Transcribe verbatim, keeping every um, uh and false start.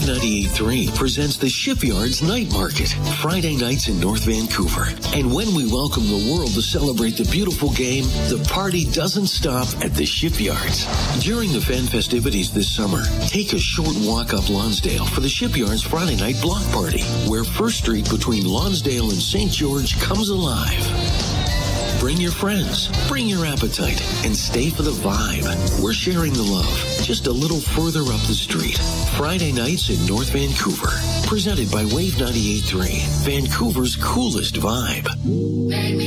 Wave ninety-eight point three presents the Shipyards Night Market, Friday nights in North Vancouver. And when we welcome the world to celebrate the beautiful game, the party doesn't stop at the Shipyards. During the fan festivities this summer, take a short walk up Lonsdale for the Shipyards Friday night block party, where First Street between Lonsdale and Saint George comes alive. Bring your friends, bring your appetite, and stay for the vibe. We're sharing the love just a little further up the street. Friday nights in North Vancouver. Presented by Wave ninety-eight point three, Vancouver's coolest vibe.